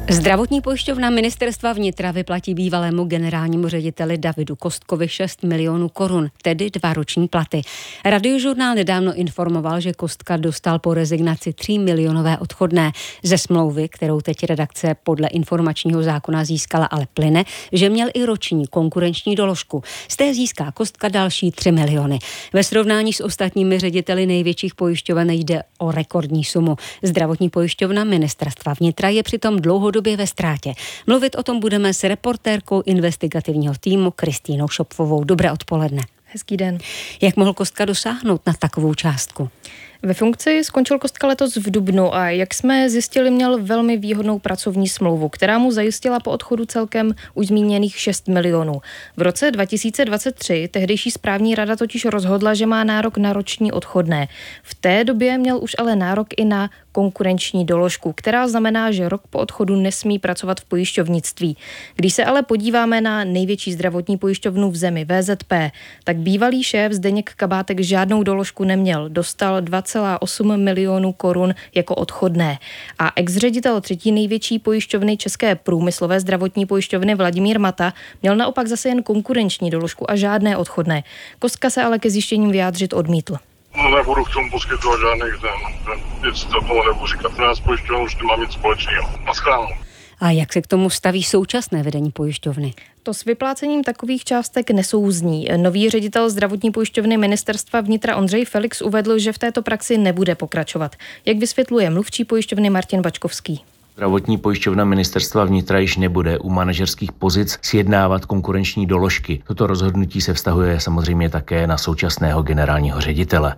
Zdravotní pojišťovna Ministerstva vnitra vyplatí bývalému generálnímu řediteli Davidu Kostkovi 6 milionů korun, tedy 2 roční platy. Radiožurnál nedávno informoval, že Kostka dostal po rezignaci 3 milionové odchodné. Ze smlouvy, kterou teď redakce podle informačního zákona získala, ale plyne, že měl i roční konkurenční doložku. Z té získá Kostka další 3 miliony. Ve srovnání s ostatními řediteli největších pojišťoven jde o rekordní sumu. Zdravotní pojišťovna Ministerstva vnitra je přitom dlouhodobě ve ztrátě. Mluvit o tom budeme s reportérkou investigativního týmu Kristýnou Šopfovou. Dobré odpoledne. Hezký den. Jak mohl Kostka dosáhnout na takovou částku? Ve funkci skončil Kostka letos v dubnu a jak jsme zjistili, měl velmi výhodnou pracovní smlouvu, která mu zajistila po odchodu celkem už zmíněných 6 milionů. V roce 2023 tehdejší správní rada totiž rozhodla, že má nárok na roční odchodné. V té době měl už ale nárok i na konkurenční doložku, která znamená, že rok po odchodu nesmí pracovat v pojišťovnictví. Když se ale podíváme na největší zdravotní pojišťovnu v zemi, VZP, tak bývalý šéf Zdeněk Kabátek žádnou doložku neměl. Dostal 2,8 milionů korun jako odchodné. A ex-ředitel třetí největší pojišťovny České průmyslové zdravotní pojišťovny Vladimír Mata měl naopak zase jen konkurenční doložku a žádné odchodné. Kostka se ale ke zjištěním vyjádřit odmítl. Nebudu k tomu poskytovat žádných nic do toho nebudu říkat. Nás pojišťovna už nemá nic společného. Naschledanou. A jak se k tomu staví současné vedení pojišťovny? To s vyplácením takových částek nesouzní. Nový ředitel zdravotní pojišťovny Ministerstva vnitra Ondřej Felix uvedl, že v této praxi nebude pokračovat. Jak vysvětluje mluvčí pojišťovny Martin Bačkovský. Zdravotní pojišťovna Ministerstva vnitra již nebude u manažerských pozic sjednávat konkurenční doložky. Toto rozhodnutí se vztahuje samozřejmě také na současného generálního ředitele.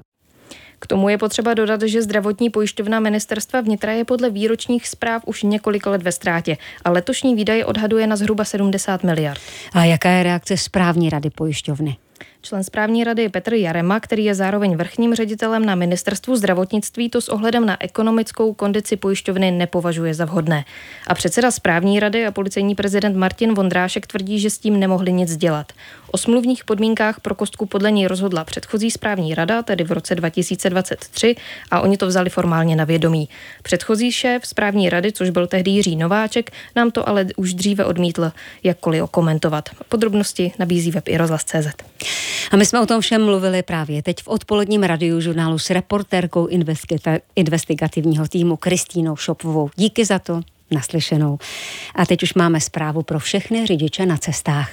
K tomu je potřeba dodat, že zdravotní pojišťovna Ministerstva vnitra je podle výročních zpráv už několik let ve ztrátě a letošní výdaje odhaduje na zhruba 70 miliard. A jaká je reakce správní rady pojišťovny? Člen správní rady Petr Jarema, který je zároveň vrchním ředitelem na Ministerstvu zdravotnictví, to s ohledem na ekonomickou kondici pojišťovny nepovažuje za vhodné. A předseda správní rady a policejní prezident Martin Vondrášek tvrdí, že s tím nemohli nic dělat. O smluvních podmínkách pro Kostku podle něj rozhodla předchozí správní rada, tedy v roce 2023, a oni to vzali formálně na vědomí. Předchozí šéf správní rady, což byl tehdy Jiří Nováček, nám to ale už dříve odmítl jakkoliv okomentovat. Podrobnosti nabízí web iRozhlas.cz. A my jsme o tom všem mluvili právě teď v odpoledním radiožurnálu s reportérkou investigativního týmu Kristýnou Šopfovou. Díky za to, naslyšenou. A teď už máme zprávu pro všechny řidiče na cestách.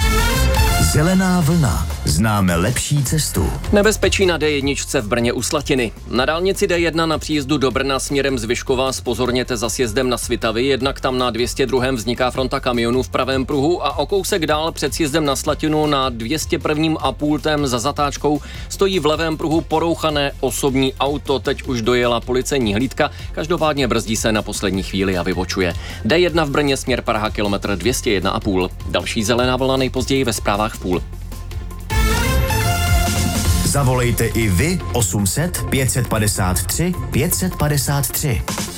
Zelená vlna. Známe lepší cestu. Nebezpečí na D1 v Brně u Slatiny. Na dálnici D1 na příjezdu do Brna směrem z Vyškova zpozorněte za sjezdem na Svitavy, jednak tam na 202. vzniká fronta kamionů v pravém pruhu a o kousek dál před sjezdem na Slatinu na 201. a půltem za zatáčkou stojí v levém pruhu porouchané osobní auto. Teď už dojela policejní hlídka, každopádně brzdí se na poslední chvíli a vybočuje. D1 v Brně směr Praha kilometr 201,5. Další zelená vlna nejpozději ve zprávách v půl. Zavolejte i vy 800 553 553.